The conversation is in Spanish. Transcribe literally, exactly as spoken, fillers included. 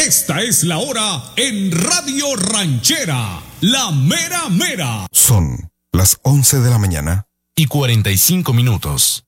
Esta es la hora en Radio Ranchera, la mera mera. Son las once de la mañana y cuarenta y cinco minutos.